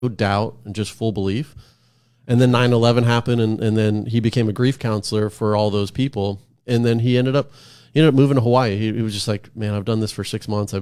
doubt and just full belief. And then 9/11 happened, and then he became a grief counselor for all those people. And then he ended up moving to Hawaii. He was just like, man, I've done this for 6 months.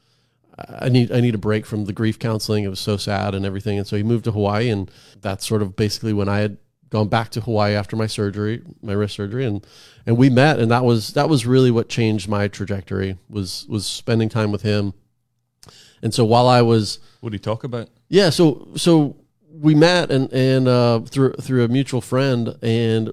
I need a break from the grief counseling. It was so sad and everything. And so he moved to Hawaii, and that's sort of basically when I had gone back to Hawaii after my surgery, my wrist surgery, and we met, and that was really what changed my trajectory was spending time with him. And so while I was, what did he talk about? Yeah, so we met and through a mutual friend, and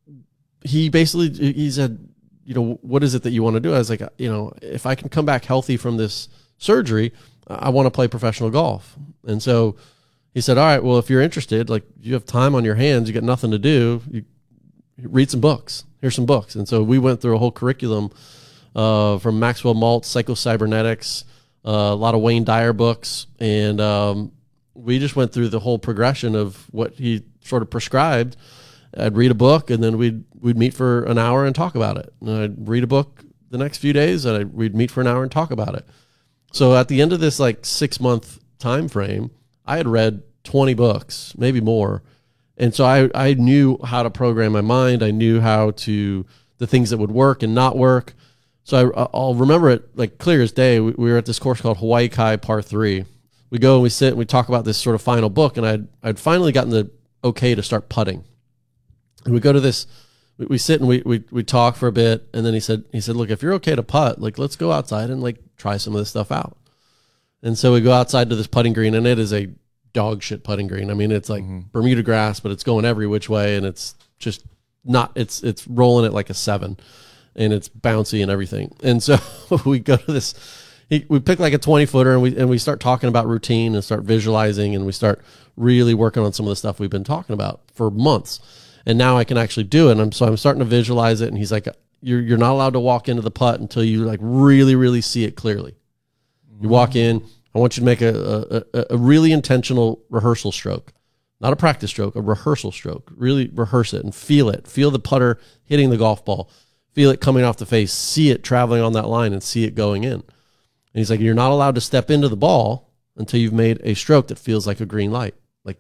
he said, what is it that you want to do? I was like, if I can come back healthy from this surgery, I want to play professional golf. And so he said, all right, well, if you're interested, like you have time on your hands, you got nothing to do, you read some books. Here's some books. And so we went through a whole curriculum from Maxwell Maltz, Psychocybernetics, a lot of Wayne Dyer books. And we just went through the whole progression of what he sort of prescribed. I'd read a book, and then we'd meet for an hour and talk about it. And I'd read a book the next few days, and we'd meet for an hour and talk about it. So at the end of this 6-month time frame, I had read 20 books, maybe more. And so I knew how to program my mind. I knew the things that would work and not work. So I'll remember it clear as day. We were at this course called Hawaii Kai Par 3. We go and we sit and we talk about this sort of final book, and I'd finally gotten the okay to start putting. And we go to this, we sit and we talk for a bit, and then he said, look, if you're okay to putt, let's go outside and try some of this stuff out. And so we go outside to this putting green, and it is a dog shit putting green. I mean, it's like Bermuda grass, but it's going every which way, and it's just not, it's rolling it like a 7, and it's bouncy and everything. And so we go to this, we pick a 20-footer, and we start talking about routine and start visualizing, and we start really working on some of the stuff we've been talking about for months. And now I can actually do it. And I'm starting to visualize it. And he's like, you're not allowed to walk into the putt until you really, really see it clearly. You walk in, I want you to make a really intentional rehearsal stroke, not a practice stroke, a rehearsal stroke. Really rehearse it and feel it. Feel the putter hitting the golf ball. Feel it coming off the face. See it traveling on that line and see it going in. And he's like, you're not allowed to step into the ball until you've made a stroke that feels like a green light.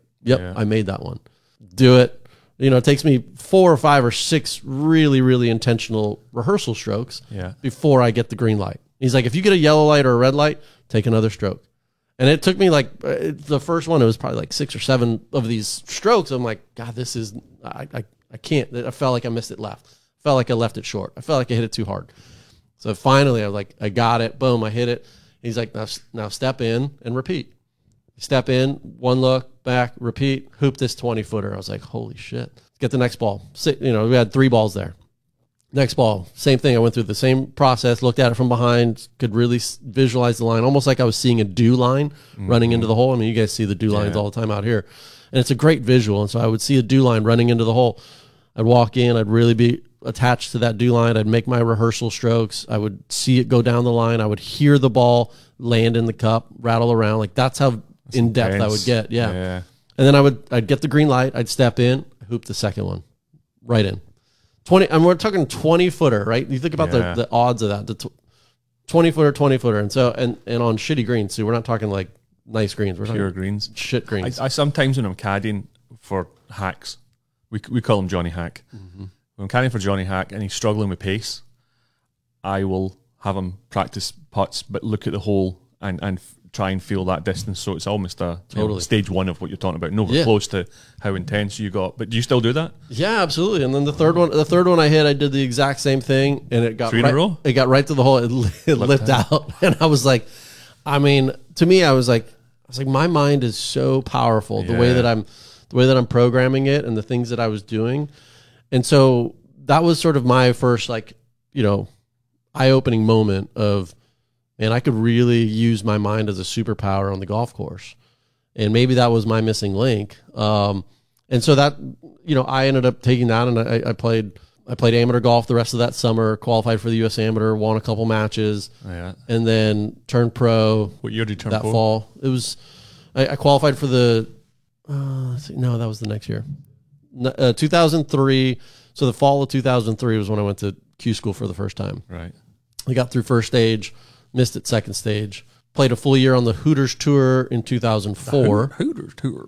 I made that one. Do it. It takes me 4 or 5 or 6 really, really intentional rehearsal strokes before I get the green light. He's like, if you get a yellow light or a red light, take another stroke. And it took me the first one, it was probably 6 or 7 of these strokes. I'm like, God, this is, I can't. I felt like I missed it left. I felt like I left it short. I felt like I hit it too hard. So finally I was like, I got it. Boom, I hit it. He's like, now step in and repeat. Step in, one look, back, repeat, hoop this 20-footer. I was like, holy shit. Get the next ball. We had 3 balls there. Next ball, same thing. I went through the same process, looked at it from behind, could really visualize the line, almost like I was seeing a dew line running into the hole. I mean, you guys see the dew lines all the time out here. And it's a great visual. And so I would see a dew line running into the hole. I'd walk in, I'd really be attached to that dew line. I'd make my rehearsal strokes. I would see it go down the line. I would hear the ball land in the cup, rattle around. That's how in depth intense. I would get. Yeah. And then I'd get the green light. I'd step in, hoop the second one right in 20. And we're talking 20-footer, right? You think about the odds of that, the 20-footer. And so, and on shitty greens too. We're not talking nice greens. We're pure greens, shit greens. I sometimes when I'm caddying for hacks, we call him Johnny Hack. When I'm caddying for Johnny Hack and he's struggling with pace, I will have him practice putts, but look at the hole and try and feel that distance. So it's almost stage 1 of what you're talking about. Nowhere close to how intense you got. But do you still do that? Yeah, absolutely. And then the third one I hit, I did the exact same thing, and it got 3 in a row. It got right to the hole. It lipped out, and I was like, to me, I was like, my mind is so powerful. The way that I'm programming it, and the things that I was doing, and so that was sort of my first eye-opening moment of, man, I could really use my mind as a superpower on the golf course. And maybe that was my missing link. And so that, I ended up taking that, and I played amateur golf the rest of that summer, qualified for the U.S. Amateur, won a couple matches, and then turned pro. What year did you turn pro? That fall. It was, I qualified for the, that was the next year. 2003. So the fall of 2003 was when I went to Q school for the first time. Right. I got through first stage, missed it second stage, played a full year on the Hooters tour in 2004. Hooters tour.